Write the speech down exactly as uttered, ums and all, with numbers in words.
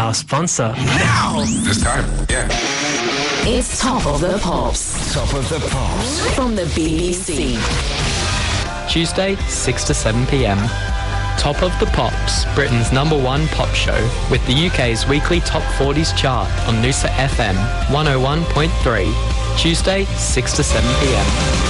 our sponsor. Now! This time, yeah. It's Top of the Pops. Top of the Pops. From the B B C. Tuesday, six to seven p.m. Top of the Pops, Britain's number one pop show, with the U K's weekly Top forties chart on Noosa F M one oh one point three. Tuesday, six to seven p.m.